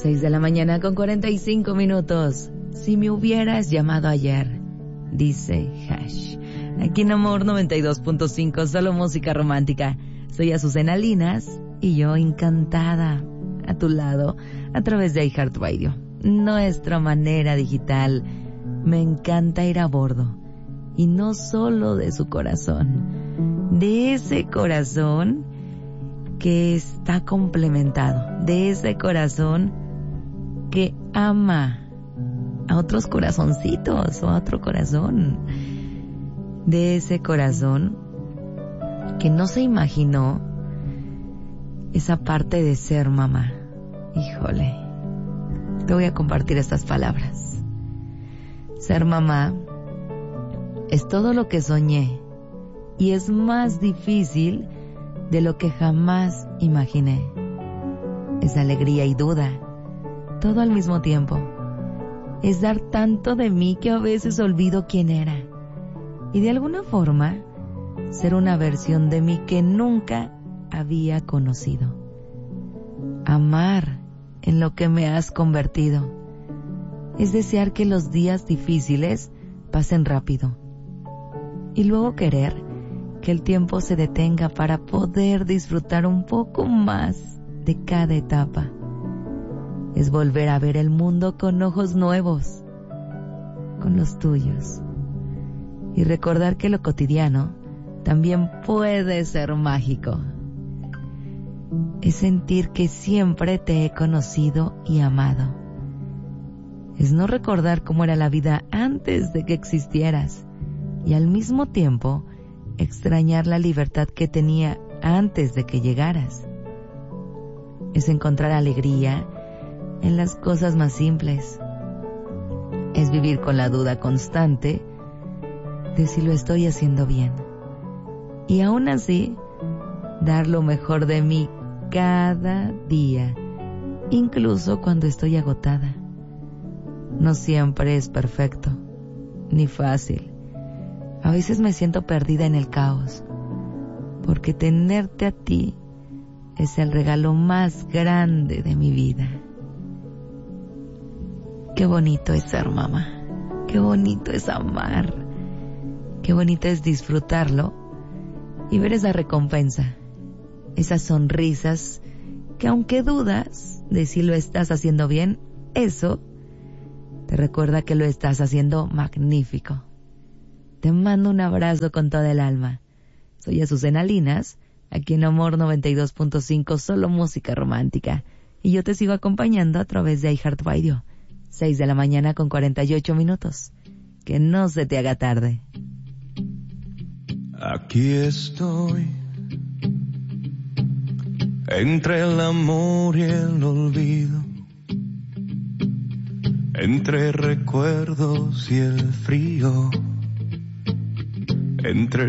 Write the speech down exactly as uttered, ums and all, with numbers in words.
seis de la mañana con cuarenta y cinco minutos. Si me hubieras llamado ayer, dice Hash. Aquí en Amor noventa y dos punto cinco, solo música romántica. Soy Azucena Linas y yo encantada a tu lado a través de iHeartRadio. Nuestra manera digital. Me encanta ir a bordo. Y no solo de su corazón. De ese corazón que está complementado. De ese corazón que ama a otros corazoncitos o a otro corazón. De ese corazón que no se imaginó esa parte de ser mamá. Híjole, te voy a compartir estas palabras. Ser mamá es todo lo que soñé y es más difícil de lo que jamás imaginé. Es alegría y duda, todo al mismo tiempo. Es dar tanto de mí que a veces olvido quién era. Y de alguna forma, ser una versión de mí que nunca había conocido. Amar en lo que me has convertido. Es desear que los días difíciles pasen rápido. Y luego querer que el tiempo se detenga para poder disfrutar un poco más de cada etapa. Es volver a ver el mundo con ojos nuevos, con los tuyos. Y recordar que lo cotidiano también puede ser mágico. Es sentir que siempre te he conocido y amado. Es no recordar cómo era la vida antes de que existieras y al mismo tiempo extrañar la libertad que tenía antes de que llegaras. Es encontrar alegría en las cosas más simples. Es vivir con la duda constante de si lo estoy haciendo bien. Y aún así, dar lo mejor de mí cada día, incluso cuando estoy agotada. No siempre es perfecto, ni fácil. A veces me siento perdida en el caos, porque tenerte a ti es el regalo más grande de mi vida. Qué bonito es ser mamá, qué bonito es amar, qué bonito es disfrutarlo y ver esa recompensa, esas sonrisas que aunque dudas de si lo estás haciendo bien, eso te recuerda que lo estás haciendo magnífico. Te mando un abrazo con toda el alma. Soy Azucena Linas, aquí en Amor noventa y dos punto cinco, solo música romántica. Y yo te sigo acompañando a través de iHeartRadio. seis de la mañana con cuarenta y ocho minutos. Que no se te haga tarde. Aquí estoy, entre el amor y el olvido, entre recuerdos y el frío, entre